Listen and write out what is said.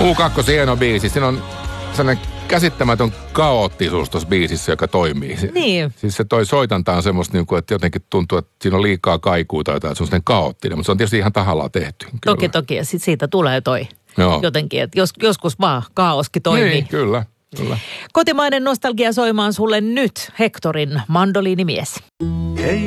U2 hieno biisi. Siinä on sellainen käsittämätön kaoottisuus tuossa biisissä, joka toimii. Niin. Siis se toi soitanta on semmoista, että jotenkin tuntuu, että siinä on liikaa kaikuuta tai jotain, se on sellainen kaoottinen, mutta se on tietysti ihan tahallaan tehty. Kyllä. Toki. Ja sitten siitä tulee toi jotenkin, että joskus vaan kaoskin toimii. Niin, kyllä. Kotimainen nostalgia soimaan sulle nyt Hectorin Mandoliinimies.